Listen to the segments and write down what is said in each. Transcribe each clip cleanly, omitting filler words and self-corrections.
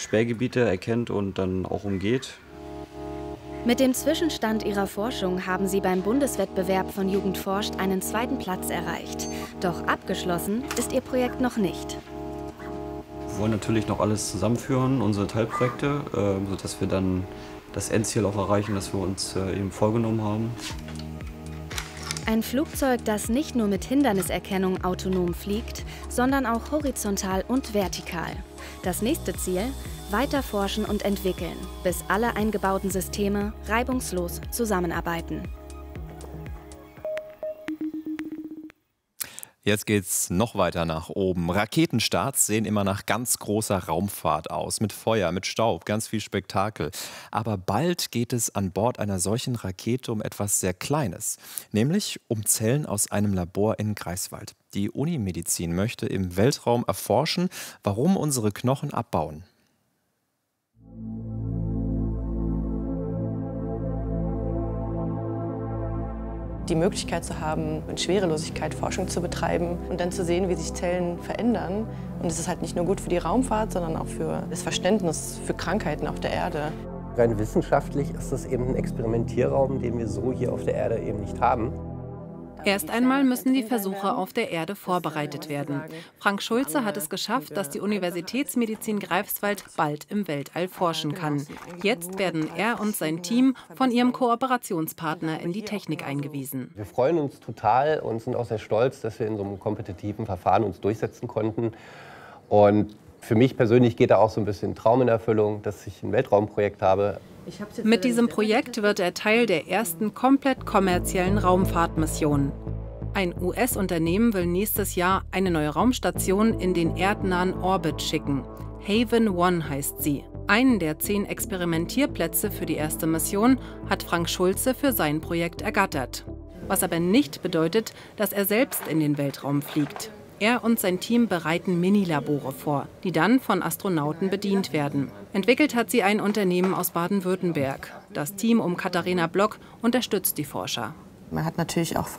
Sperrgebiete erkennt und dann auch umgeht. Mit dem Zwischenstand ihrer Forschung haben sie beim Bundeswettbewerb von Jugend forscht einen 2. Platz erreicht. Doch abgeschlossen ist ihr Projekt noch nicht. Wir wollen natürlich noch alles zusammenführen, unsere Teilprojekte, sodass wir dann das Endziel auch erreichen, das wir uns eben vorgenommen haben. Ein Flugzeug, das nicht nur mit Hinderniserkennung autonom fliegt, sondern auch horizontal und vertikal. Das nächste Ziel: weiter forschen und entwickeln, bis alle eingebauten Systeme reibungslos zusammenarbeiten. Jetzt geht's noch weiter nach oben. Raketenstarts sehen immer nach ganz großer Raumfahrt aus. Mit Feuer, mit Staub, ganz viel Spektakel. Aber bald geht es an Bord einer solchen Rakete um etwas sehr Kleines. Nämlich um Zellen aus einem Labor in Greifswald. Die Unimedizin möchte im Weltraum erforschen, warum unsere Knochen abbauen. Die Möglichkeit zu haben, in Schwerelosigkeit Forschung zu betreiben und dann zu sehen, wie sich Zellen verändern. Und es ist halt nicht nur gut für die Raumfahrt, sondern auch für das Verständnis für Krankheiten auf der Erde. Rein wissenschaftlich ist das eben ein Experimentierraum, den wir so hier auf der Erde eben nicht haben. Erst einmal müssen die Versuche auf der Erde vorbereitet werden. Frank Schulze hat es geschafft, dass die Universitätsmedizin Greifswald bald im Weltall forschen kann. Jetzt werden er und sein Team von ihrem Kooperationspartner in die Technik eingewiesen. Wir freuen uns total und sind auch sehr stolz, dass wir in so einem kompetitiven Verfahren uns durchsetzen konnten. Und für mich persönlich geht da auch so ein bisschen Traum in Erfüllung, dass ich ein Weltraumprojekt habe. Mit diesem Projekt wird er Teil der ersten komplett kommerziellen Raumfahrtmission. Ein US-Unternehmen will nächstes Jahr eine neue Raumstation in den erdnahen Orbit schicken. Haven One heißt sie. Einen der 10 Experimentierplätze für die erste Mission hat Frank Schulze für sein Projekt ergattert. Was aber nicht bedeutet, dass er selbst in den Weltraum fliegt. Er und sein Team bereiten Minilabore vor, die dann von Astronauten bedient werden. Entwickelt hat sie ein Unternehmen aus Baden-Württemberg. Das Team um Katharina Block unterstützt die Forscher. Man hat natürlich auch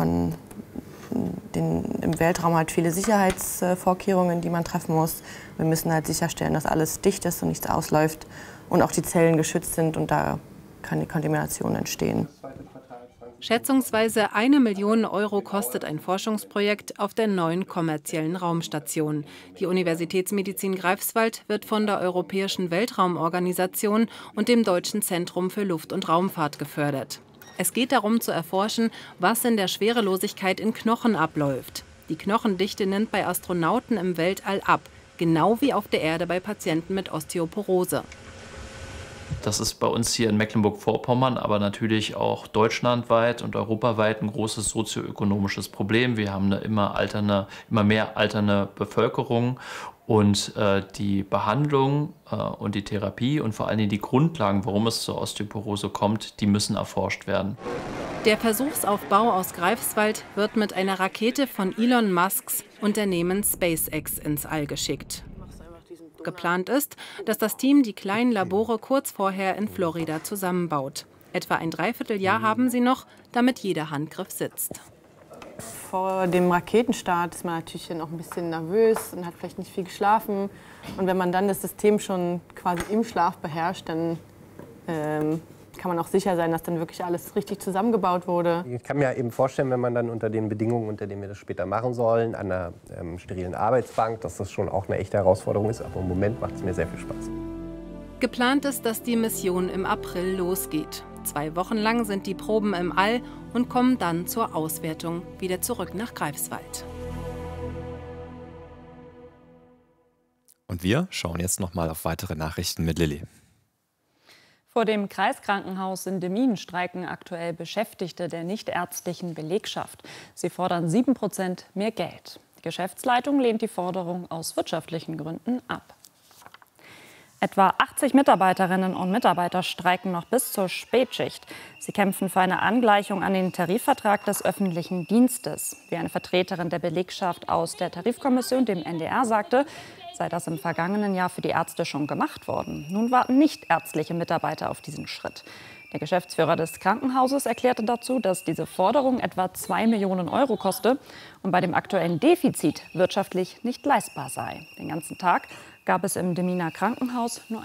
im Weltraum halt viele Sicherheitsvorkehrungen, die man treffen muss. Wir müssen halt sicherstellen, dass alles dicht ist und nichts ausläuft und auch die Zellen geschützt sind und da keine Kontamination entstehen. Schätzungsweise 1 Million Euro kostet ein Forschungsprojekt auf der neuen kommerziellen Raumstation. Die Universitätsmedizin Greifswald wird von der Europäischen Weltraumorganisation und dem Deutschen Zentrum für Luft- und Raumfahrt gefördert. Es geht darum zu erforschen, was in der Schwerelosigkeit in Knochen abläuft. Die Knochendichte nimmt bei Astronauten im Weltall ab, genau wie auf der Erde bei Patienten mit Osteoporose. Das ist bei uns hier in Mecklenburg-Vorpommern, aber natürlich auch deutschlandweit und europaweit ein großes sozioökonomisches Problem. Wir haben eine immer mehr alternde Bevölkerung und die Behandlung und die Therapie und vor allen Dingen die Grundlagen, warum es zur Osteoporose kommt, die müssen erforscht werden. Der Versuchsaufbau aus Greifswald wird mit einer Rakete von Elon Musks Unternehmen SpaceX ins All geschickt. Geplant ist, dass das Team die kleinen Labore kurz vorher in Florida zusammenbaut. Etwa ein Dreivierteljahr haben sie noch, damit jeder Handgriff sitzt. Vor dem Raketenstart ist man natürlich noch ein bisschen nervös und hat vielleicht nicht viel geschlafen. Und wenn man dann das System schon quasi im Schlaf beherrscht, dann kann man auch sicher sein, dass dann wirklich alles richtig zusammengebaut wurde. Ich kann mir eben vorstellen, wenn man dann unter den Bedingungen, unter denen wir das später machen sollen, an einer sterilen Arbeitsbank, dass das schon auch eine echte Herausforderung ist. Aber im Moment macht es mir sehr viel Spaß. Geplant ist, dass die Mission im April losgeht. 2 Wochen lang sind die Proben im All und kommen dann zur Auswertung wieder zurück nach Greifswald. Und wir schauen jetzt noch mal auf weitere Nachrichten mit Lilly. Vor dem Kreiskrankenhaus in Demmin streiken aktuell Beschäftigte der nichtärztlichen Belegschaft. Sie fordern 7% mehr Geld. Die Geschäftsleitung lehnt die Forderung aus wirtschaftlichen Gründen ab. Etwa 80 Mitarbeiterinnen und Mitarbeiter streiken noch bis zur Spätschicht. Sie kämpfen für eine Angleichung an den Tarifvertrag des öffentlichen Dienstes. Wie eine Vertreterin der Belegschaft aus der Tarifkommission dem NDR sagte, sei das im vergangenen Jahr für die Ärzte schon gemacht worden. Nun warten nichtärztliche Mitarbeiter auf diesen Schritt. Der Geschäftsführer des Krankenhauses erklärte dazu, dass diese Forderung etwa 2 Millionen Euro koste und bei dem aktuellen Defizit wirtschaftlich nicht leistbar sei. Den ganzen Tag gab es im Deminer Krankenhaus nur